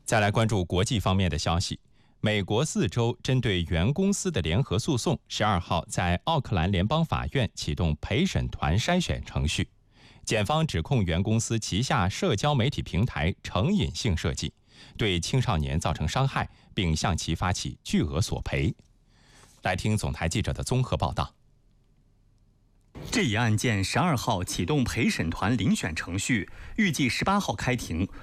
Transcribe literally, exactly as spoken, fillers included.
再来关注国际方面的消息。美国四州针对原公司的联合诉讼，十二号在奥克兰联邦法院启动陪审团筛选程序。检方指控原公司旗下社交媒体平台成瘾性设计，对青少年造成伤害，并向其发起巨额索赔。来听总台记者的综合报道。 这一案件十二号启动陪审团遴选程序，预计十八号开庭，